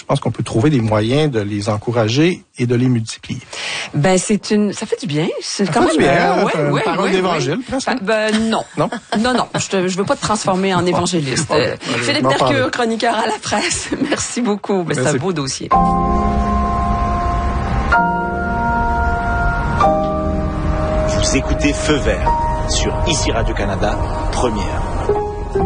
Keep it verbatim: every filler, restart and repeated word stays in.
je pense qu'on peut trouver des moyens de les encourager et de les multiplier. Ben c'est une, ça fait du bien. C'est ça quand fait même du bien, euh, ouais, une ouais, parole ouais, d'évangile, ouais. presque. Ben, ben non, non, non, non. Je, te, je veux pas te transformer en évangéliste. Okay. Euh, Philippe Mercure, chroniqueur à la presse. Merci beaucoup. Ben, c'est un beau dossier. Vous écoutez Feu Vert sur Ici Radio-Canada, première.